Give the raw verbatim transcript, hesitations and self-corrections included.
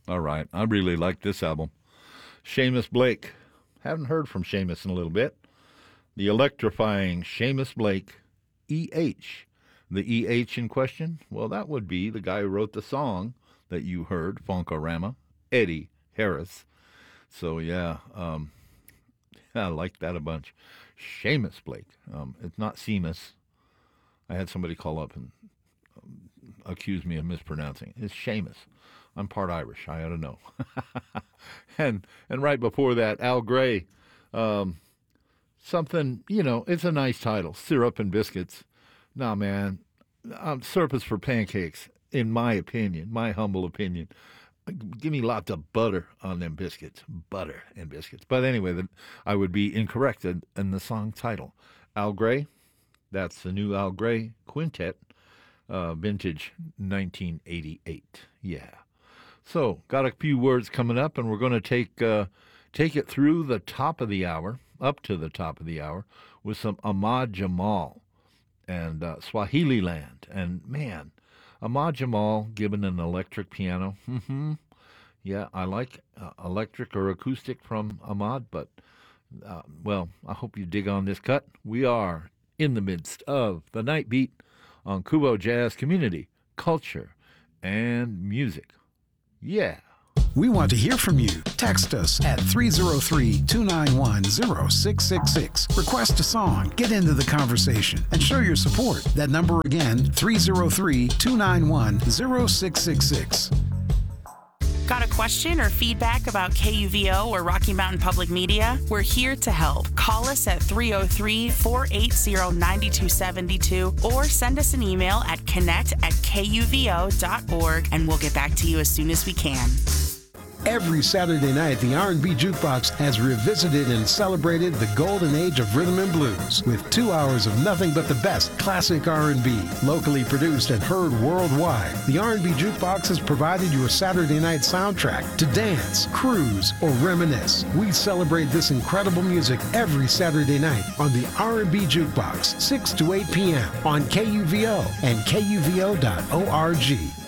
All right. I really like this album. Seamus Blake. Haven't heard from Seamus in a little bit. The electrifying Seamus Blake, E H. The E H in question, well, that would be the guy who wrote the song that you heard, Funkorama, Eddie Harris. So, yeah, um, I like that a bunch. Seamus Blake. Um, it's not Seamus. I had somebody call up and um, accuse me of mispronouncing. It's Seamus. I'm part Irish. I ought to know. and and right before that, Al Gray. Um, something, you know, it's a nice title, Syrup and Biscuits. Nah, man, um, syrup is for pancakes, in my opinion, my humble opinion. Give me lots of butter on them biscuits, butter and biscuits. But anyway, the, I would be incorrect in, in the song title. Al Gray, that's the new Al Gray Quintet, uh, vintage nineteen eighty-eight. Yeah. So, got a few words coming up, and we're going to take uh, take it through the top of the hour, up to the top of the hour, with some Ahmad Jamal and uh, Swahili Land. And, man, Ahmad Jamal given an electric piano. Mm-hmm. Yeah, I like uh, electric or acoustic from Ahmad, but, uh, well, I hope you dig on this cut. We are in the midst of the Night Beat on Kubo Jazz Community, Culture, and Music. Yeah. We want to hear from you. Text us at three oh three, two nine one, oh six six six. Request a song, get into the conversation, and show your support. That number again, three oh three, two nine one, oh six six six. Got a question or feedback about K U V O or Rocky Mountain Public Media? We're here to help. Call us at three oh three, four eight zero, nine two seven two or send us an email at connect at K U V O dot org, and we'll get back to you as soon as we can. Every Saturday night, the R and B Jukebox has revisited and celebrated the golden age of rhythm and blues with two hours of nothing but the best classic R and B, locally produced and heard worldwide. The R and B Jukebox has provided your Saturday night soundtrack to dance, cruise, or reminisce. We celebrate this incredible music every Saturday night on the R and B Jukebox, six to eight p.m. on K U V O and K U V O dot org.